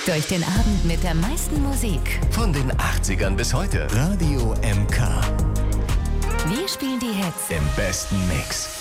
Durch den Abend mit der meisten Musik. Von den 80ern bis heute. Radio MK. Wir spielen die Hits Im besten Mix.